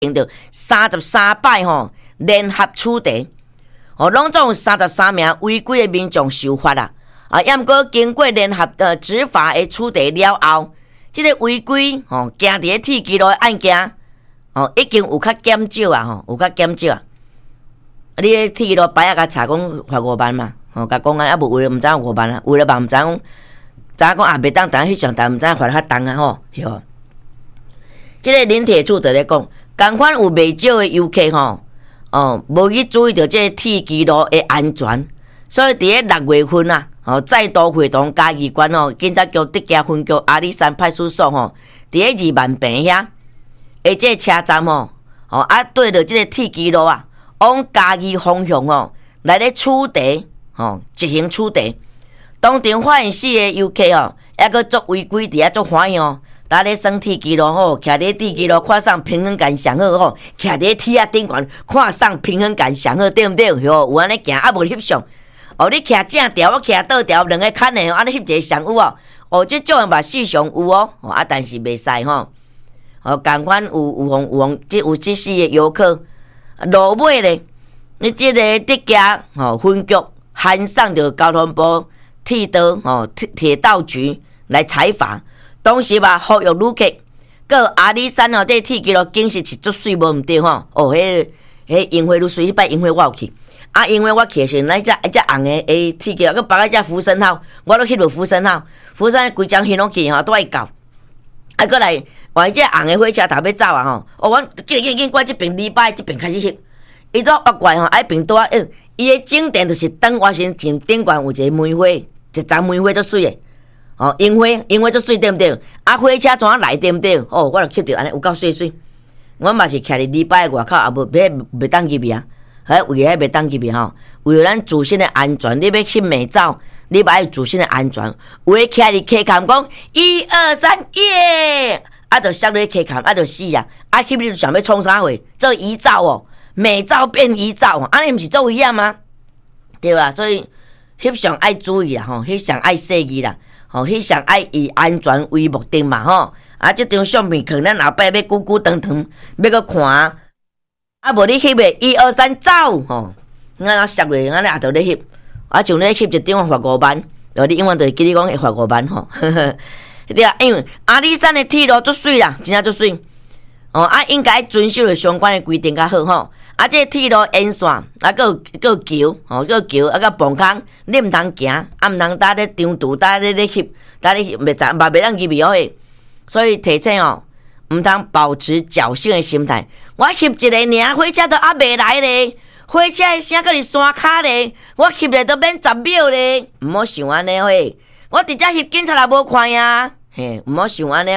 用着33摆联合处罚，拢总有33名违规的民众受罚啦。也毋过经过联合执法的处罚了后，这个违规行伫铁基路的案件已经有较减少啊，有较减少啊。你铁基路摆甲查讲罚5万嘛，甲公安无为了毋知5万啊，为了嘛毋知讲，知影讲袂当迄上，但毋知罚较重啊吼。这个林铁处就咧讲，同款有袂少的游客无去注意到这个铁基路的安全，所以伫咧6月份啊，再度会同嘉义县警察局德家分局阿里山派出所伫咧2万坪遐，而这车站对着这个铁基路啊，往嘉义方向来咧处罚执行处罚。当场发现4个游客还佫做违规伫遐做欢喜搭咧升铁基路徛伫铁基路看上平衡感上好徛伫铁啊顶悬看上平衡感上好，对毋对？有安尼行无翕相。你徛正条，我徛倒条，2个牵的安尼翕一个上有这种嘛事上有但是袂使同款有这4个游客落尾咧，你这个德家分局函送着交通部铁道局来采罚。当时吧，呼吁旅客，个阿里山这铁基路景是足水无毋对迄樱花愈水，迄摆樱花我有去。因为我去的时候，那只红的铁基路，佮别个只福生号，我都翕到福生号，福生规张翕拢去都爱到。过来换只红的火车头要走啊我紧过这边礼拜这边开始翕，伊都挖怪迄边多伊的景点就是等我先前顶悬有一个梅花，一丛梅花足水的。樱花足水对毋对？火车怎来对毋对？我就翕着安尼有够水。我嘛是徛伫礼拜外口，也袂当入去啊。为了袂当入去为了咱自身的安全，你要翕美照，你要自身的安全。有诶徛伫溪坎讲1、2、3耶，就摔落溪坎，就死啊！翕你就想要创啥货？做遗照美照变遗照安尼毋是做危险吗？对吧？所以翕相爱注意啦翕相爱细意啦。迄上爱以安全为目的嘛这张相片可能咱后摆要久久长长要搁看无你翕的1、2、3走咱摔落咱也着咧翕像你翕一张罚5万，你永远就会记你讲会罚5万对啊，因为阿里山的铁路足水啦，真正足水应该遵守了相关的规定较好这铁路沿线佫有桥佫磅空，你毋通行毋通搭咧长途搭咧翕袂当入去所以提醒毋通保持侥幸的心态。我翕一个尔，火车都还袂来咧，火车的声佫伫山骹咧，我翕咧都免10秒咧，毋好想安尼我直接翕警察也无看呀，毋好想安尼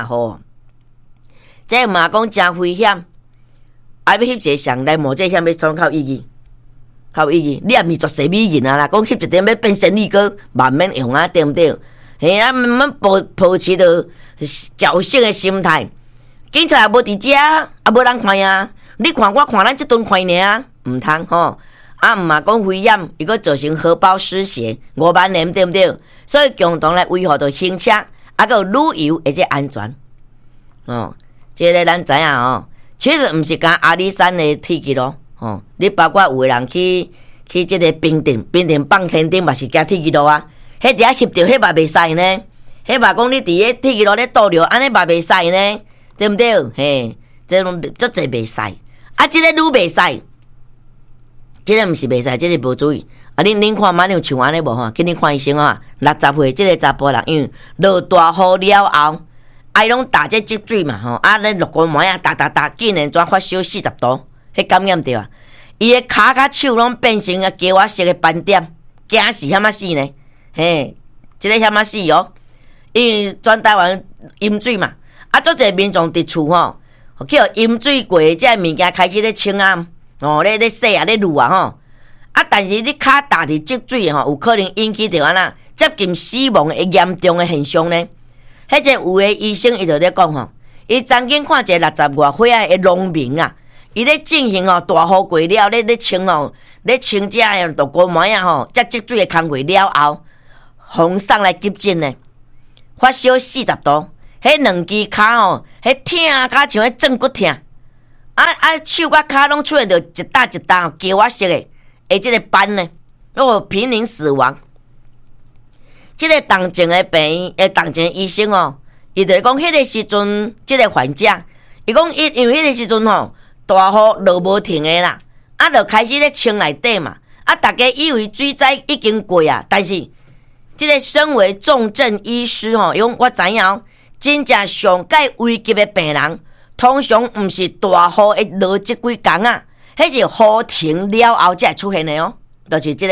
这嘛讲真危险。要翕一个相来冒这险要创靠意义，你也毋是绝世美人啦，讲翕一点要变神力哥，慢慢用对毋对？慢慢保持着侥幸的心态。警察也无伫遮，也无人看呀。你看我看咱这顿看尔，毋通毋嘛讲危险，伊佫造成荷包失血5万年，对毋对？所以共同来维护着行车，佫有旅游的这安全。这个咱知影其实毋是讲阿里山的铁基路你包括有的人去这个冰顶放天顶嘛是行铁基路啊，迄伫遐翕着迄嘛袂使呢，迄嘛讲你伫咧铁基路咧倒着，安尼嘛袂使呢，对毋对？这种足侪袂使这个愈袂使，这个毋是袂使，这个无注意恁看嘛，你有像安尼无去恁看医生60岁这个查甫人，因为落大雨了后伊拢打这积水嘛咧落高毛打，竟然转发烧40度，迄感染着伊的骹甲手拢变成鸡仔色的斑点，惊死遐死呢？这个遐死因为全台湾淹水嘛，足侪民众伫厝去淹水过这物件开始咧清咧洗咧撸但是你骹打伫积水有可能引起着接近死亡的严重的现象呢。迄个有的医生伊就咧讲伊曾经看一个60外岁的农民伊咧进行大雨过了，咧清这大锅糜这积水的工课了后，风送来急诊呢，发烧40度，迄两只骹迄疼甲像迄转骨疼手甲骹拢出现着一搭一搭胶仔色的即个斑呢，濒临死亡。即个同情的病同情的医生伊就讲迄个时阵，即个患者，伊讲因为迄个时阵大雨落无停的啦，就开始咧清内底嘛，大家以为水灾已经过啊，但是即个身为重症医师伊讲我知影真正上介危急的病人，通常毋是大雨会落即几工啊，迄是雨停了后才会出现的就是即个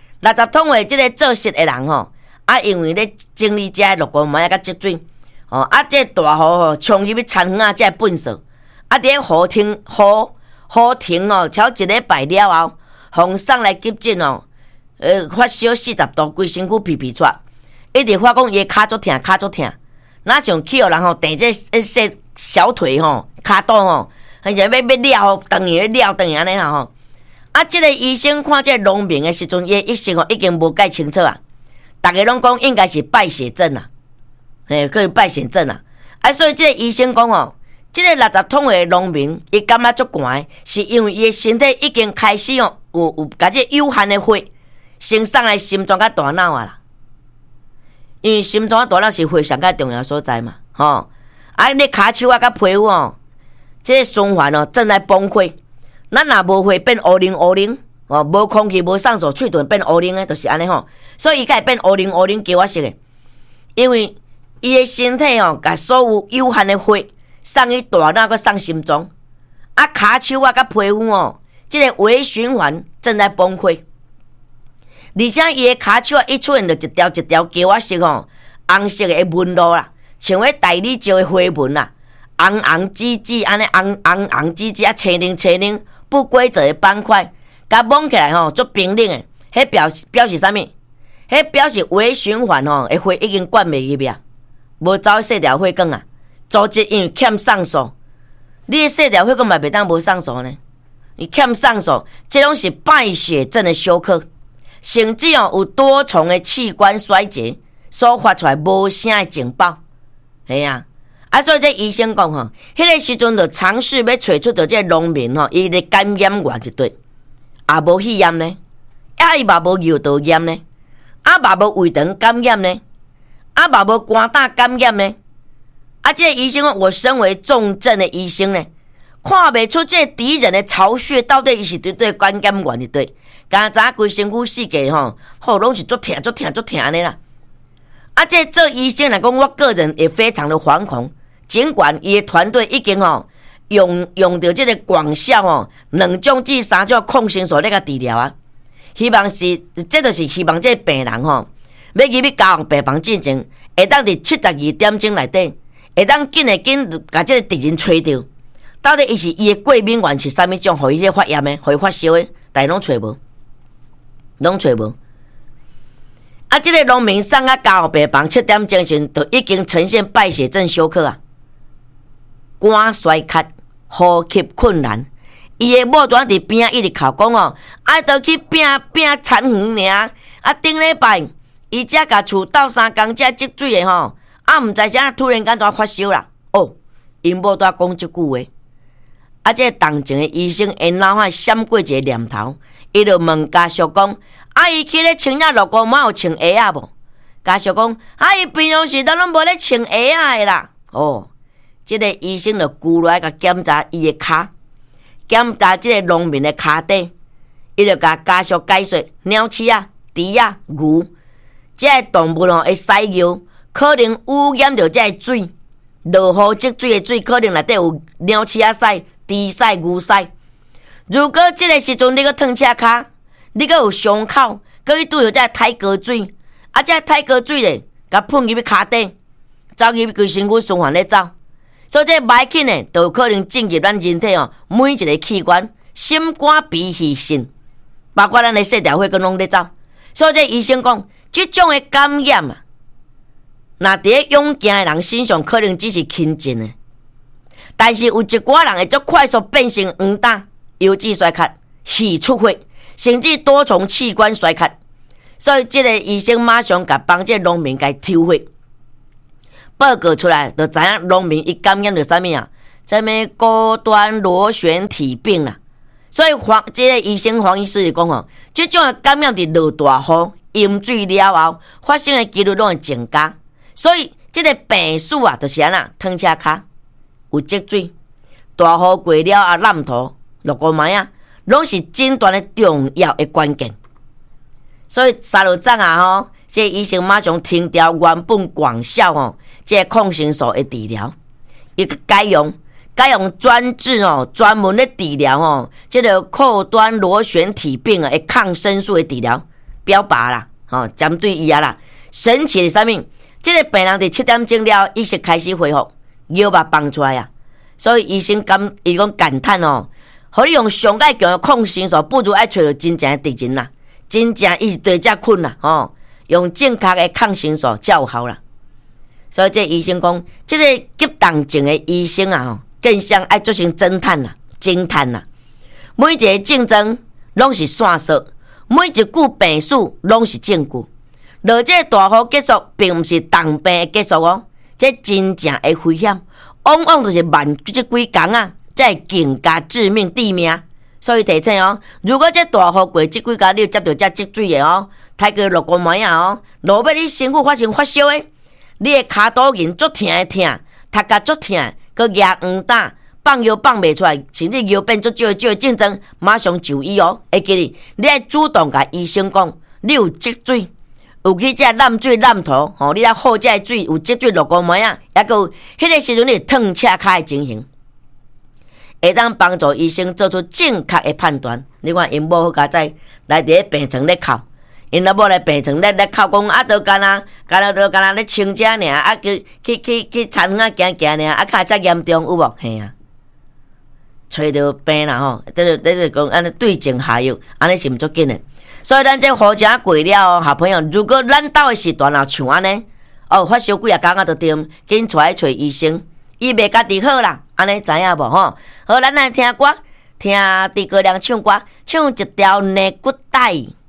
60桶的即个做事的人因为咧整理遮落雨毛甲积水这大雨冲入去田园啊，才会粪扫伫雨停超一礼拜了后，风送来急诊发烧40度，规身躯皮皮喘，一直发讲伊骹足痛，哪像去互人订这小腿骹肚而且要了断去了断安尼啦这个医生看这农民的时阵，伊意识已经无介清楚啊，大家拢讲应该是败血症啊，可是败血症啊，所以这个医生讲这个60桶的农民，伊感觉足寒，是因为伊的身体已经开始有甲这有限的血升上来心脏甲大脑啊啦，因为心脏甲大脑是血上较重要所在嘛，你骹手甲皮肤这个循环正在崩溃。咱若无血变乌灵，无空气无上手，喙唇变乌灵的，就是安尼所以伊才会变乌灵胶仔色的，因为伊的身体甲所有有限的血送去大脑，佮送心脏，骹手甲皮肤这个微循环正在崩溃，而且伊的骹手一出现着一条一条胶仔色红色的纹路啦，像迄大理石的花纹啦，红紫安尼红紫青冷不规则的斑块，甲摸起来足冰冷的，迄表示啥物？迄表示微循环的血已经灌袂入啊，无走细条血管啊，组织因为欠上素，你的细条血管嘛袂当无上素呢？你欠上素，这拢是败血症的小可，甚至有多重的器官衰竭所发出来无声的警报，系啊。所以这医生讲迄个时阵就尝试要找出到这农民伊的感染源就对，无肺炎呢，伊嘛无尿道炎呢，嘛无胃肠感染呢，嘛无肝胆感染呢。这个医生讲，我身为重症的医生呢，看袂出这敌人的巢穴到底是对对感染源就对，刚才规身躯四界拢是足痛安尼啦。这做医生来讲，我个人也非常的惶恐。尽管伊的团队已经用到这个广效2种至3种抗生素来甲治疗啊，希望是这就是希望这个病人要入去加护病房进前，会当伫72点钟内底，会当紧甲这个敌人找到，到底伊的过敏源是啥物种，互伊这发炎的，互伊发烧的，但拢找无。这个农民送到加护病房7点钟时，就已经呈现败血症小可啊。肝衰竭，呼吸困难，伊的某段伫边一直哭讲都去拼田园尔。顶礼拜伊才甲厝斗3工才积水的毋知啥突然间就发烧啦。因某在讲即句话，这个同情的医生因脑海闪过一个念头，伊就问家属讲伊去咧穿落雨毛有穿鞋仔无？家属讲伊平常时都拢无咧穿鞋仔的啦。这个医生就跪落来甲检查伊的骹，检查这个农民的骹底，伊就甲家属解说鸟鼠啊、猪啊、牛，这个动物会屎尿，可能污染着这个水，落雨积水的水可能内底有鸟鼠啊屎、猪屎、牛屎。如果这个时阵你搁烫车骹，你搁有伤口，搁去拄着这太高水，这太高水咧，甲喷入去骹底，走入规身躯循环咧走。所以这歹菌呢，都有可能进入咱人体每一个器官，心肝脾肺肾，包括咱的细条血管拢咧走。所以这医生讲，这种的感染若伫咧勇健的人身上，可能只是轻症的，但是有一寡人会足快速变成黄疸、腰肌衰竭、气出血，甚至多重器官衰竭。所以这个医生马上甲帮这农民甲抽血。报告出来，就知影农民伊感染着啥物啊？ 什么高端螺旋体病啦。所以这个医生黄医师就讲哦，这种的感染伫落大雨、淹水了后发生的几率拢会增加。所以这个病史啊，就是安那汤车骹有积水，大雨过了啊，烂土、落骨霾啊，拢是诊断的重要的关键。所以三落早啊吼，这医生马上停掉原本广效哦，这抗生素的治疗，伊改用专治哦，专门的治疗哦，这个后端螺旋体病的抗生素的治疗标靶啦，哦，针对伊啊啦。神奇的是啥物？这个病人伫7点钟了，意识开始恢复，药物放出来啊。所以医生伊讲感叹哦，互你用上介强的抗生素，不如爱找到真正的敌人啦。真正伊是对遮困啦，吼，用正确的抗生素才有效啦。所以这医生讲，这个急动症的医生啊，吼，更像爱做成侦探啦、侦探啦。每一个症状拢是线索，每一句病史拢是证据。落这大雨结束，并不是重病的结束哦，这真正的危险，往往就是慢这几工啊，才会更加致命致命。所以提醒哦，如果这大雨过这几工，你有接到这积水的哦，太过落骨霾啊哦，落尾你身躯发生发烧的，你的骹肚筋足痛的痛，头壳足痛，佮牙黄打，放药放袂出来，甚至药变足少的症状，马上就医哦。会记哩，你要主动甲医生讲，你有积水，有去这烂水烂土，吼，你来好这水有积水落骨霾啊，抑佮迄个时阵你烫车骹的情形。会当帮助医生做出正确的判断。你看，因某好佳哉来伫咧病床咧哭，因老某来病床咧哭讲啊，都干啦咧清遮尔，啊去田园行行尔，啊较遮严重有无？嘿啊，找着病啦吼，这讲安尼对症下药，安尼是毋足紧的。所以咱这雨情过了哦，好朋友，如果咱兜的时段像安尼，哦发烧几啊工啊就对，紧出来找医生。伊袂家己好啦，安尼知影无吼？好，咱来听歌，听诸葛亮唱歌，唱一条《内骨带》。